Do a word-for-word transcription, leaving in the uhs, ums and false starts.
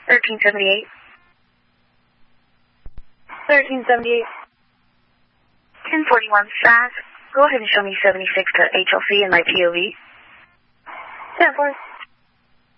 thirteen seventy-eight. thirteen seventy-eight. ten forty-one fast. Go ahead and show me seventy-six to H L C and my P O V. ten four.